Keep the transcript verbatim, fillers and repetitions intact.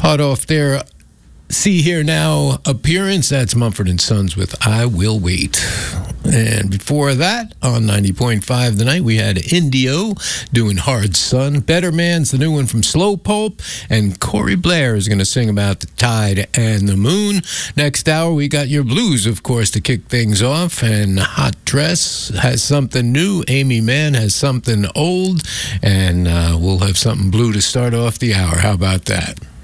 Hot off their See Here Now appearance, that's Mumford and Sons with I Will Wait. And before that, on ninety point five The Night, we had Indio doing Hard Sun. Better Man's the new one from Slow Pulp. And Corey Blair is going to sing about the tide and the moon. Next hour, we got your blues, of course, to kick things off. And Hot Dress has something new. Amy Mann has something old. And uh, we'll have something blue to start off the hour. How about that?